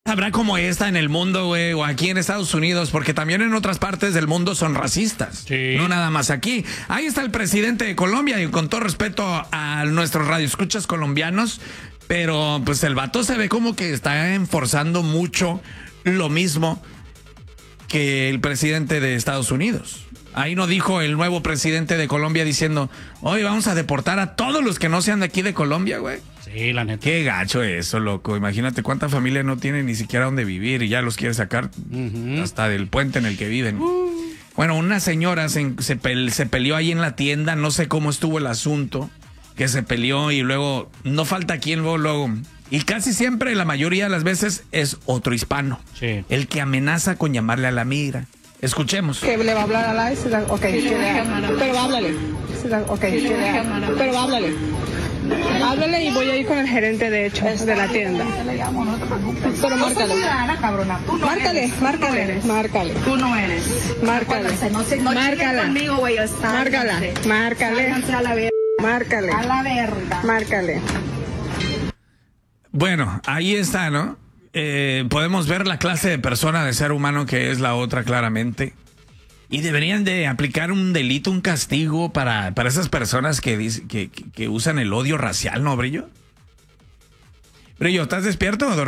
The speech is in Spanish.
habrá como esta en el mundo, güey, o aquí en Estados Unidos, porque también en otras partes del mundo son racistas. Sí. No nada más aquí. Ahí está el presidente de Colombia, y con todo respeto a nuestros radioescuchas colombianos, pero pues el vato se ve como que está enforzando mucho lo mismo que el presidente de Estados Unidos. Ahí no dijo el nuevo presidente de Colombia diciendo, hoy vamos a deportar a todos los que no sean de aquí de Colombia, güey. Sí, la neta. Qué gacho eso, loco. Imagínate cuánta familia no tiene ni siquiera dónde vivir y ya los quiere sacar hasta del puente en el que viven. Bueno, una señora se peleó ahí en la tienda, no sé cómo estuvo el asunto, que se peleó y luego no falta quien luego. Y casi siempre, la mayoría de las veces, es otro hispano. Sí. El que amenaza con llamarle a la migra. Escuchemos. Que le va a hablar a la ok, pero háblale. Ok, pero háblale. Háblale y voy a ir con el gerente de hecho de la tienda. Pero márcale. Márcale. Tú no eres. Márcale. No Márcala. conmigo, güey. Márcale. A la verga. Márcale. A la verga. Márcale. Bueno, ahí está, ¿no? Podemos ver la clase de persona, de ser humano que es la otra claramente. Y deberían de aplicar un delito, un castigo para esas personas que usan el odio racial, ¿no, Brillo? Brillo, ¿estás despierto o dormido?